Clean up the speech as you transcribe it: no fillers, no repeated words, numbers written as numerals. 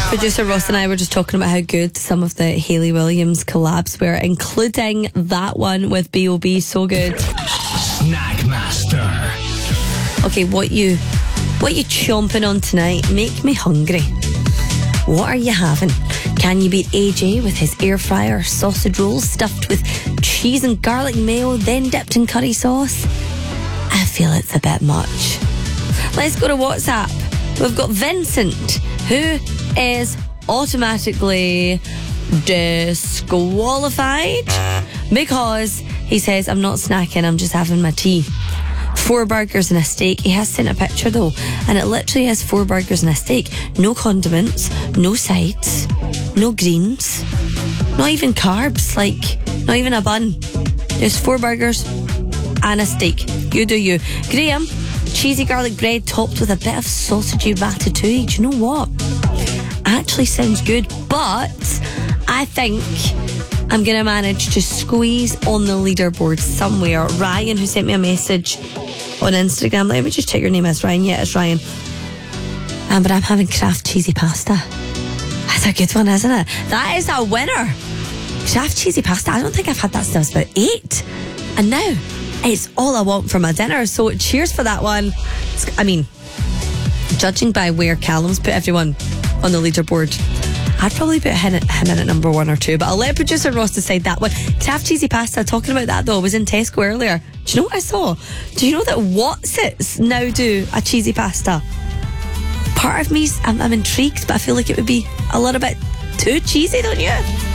Producer Ross and I were just talking about how good some of the Hayley Williams collabs were, including that one with B.O.B. So good. Snackmaster. Okay, what you chomping on tonight? Make me hungry. What are you having? Can you beat AJ with his air fryer sausage rolls stuffed with cheese and garlic mayo, then dipped in curry sauce? I feel it's a bit much. Let's go to WhatsApp. We've got Vincent, who is automatically disqualified because he says, I'm not snacking, I'm just having my tea. 4 burgers and a steak. He has sent a picture though, and it literally has 4 burgers and a steak. No condiments, no sides, no greens, not even carbs, like not even a bun. Just 4 burgers and a steak. You do you. Graham, cheesy garlic bread topped with a bit of sausagey ratatouille. Do you know what? Actually sounds good, but I think I'm going to manage to squeeze on the leaderboard somewhere. Ryan, who sent me a message on Instagram. Let me just check your name as Ryan. Yeah, it's Ryan. But I'm having Kraft cheesy pasta. That's a good one, isn't it? That is a winner. Kraft cheesy pasta. I don't think I've had that since I was about 8. And now it's all I want for my dinner. So cheers for that one. I mean, judging by where Callum's put everyone on the leaderboard, I'd probably put him in at number 1 or 2, but I'll let producer Ross decide that one. Kraft cheesy pasta, talking about that though, I was in Tesco earlier. Do you know what I saw? Do you know that Wotsits now do a cheesy pasta? Part of me, I'm intrigued, but I feel like it would be a little bit too cheesy, don't you?